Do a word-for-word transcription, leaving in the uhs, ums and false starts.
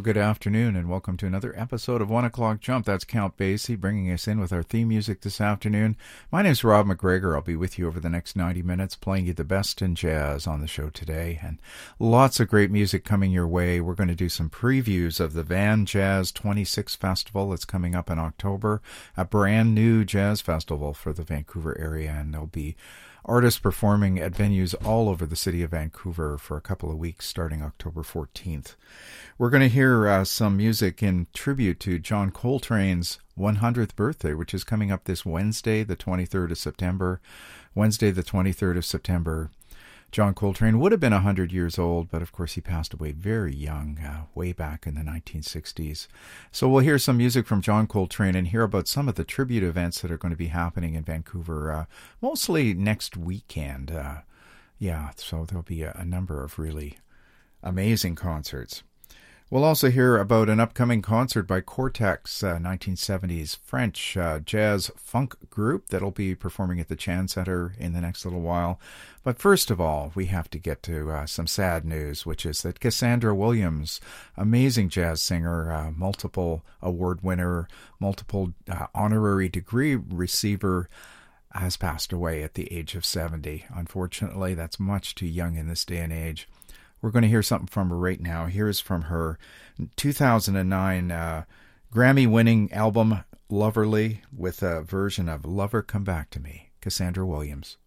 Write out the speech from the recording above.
Well, good afternoon, and welcome to another episode of One O'Clock Jump. That's Count Basie bringing us in with our theme music this afternoon. My name's Rob McGregor. I'll be with you over the next ninety minutes, playing you the best in jazz on the show today, and lots of great music coming your way. We're going to do some previews of the Van Jazz twenty-six Festival that's coming up in October, a brand new jazz festival for the Vancouver area, and there'll be artists performing at venues all over the city of Vancouver for a couple of weeks starting October fourteenth. We're going to hear uh, some music in tribute to John Coltrane's one hundredth birthday, which is coming up this Wednesday, the twenty-third of September. Wednesday, the twenty-third of September. John Coltrane would have been one hundred years old, but of course he passed away very young, uh, way back in the nineteen sixties. So we'll hear some music from John Coltrane and hear about some of the tribute events that are going to be happening in Vancouver, uh, mostly next weekend. Uh, yeah, so there'll be a, a number of really amazing concerts. We'll also hear about an upcoming concert by Cortex, uh, nineteen seventies French uh, jazz funk group that'll be performing at the Chan Center in the next little while. But first of all, we have to get to uh, some sad news, which is that Cassandra Williams, amazing jazz singer, uh, multiple award winner, multiple uh, honorary degree receiver, has passed away at the age of seventy. Unfortunately, that's much too young in this day and age. We're going to hear something from her right now. Here's from her two thousand nine uh, Grammy-winning album, Loverly, with a version of Lover Come Back to Me, Cassandra Williams.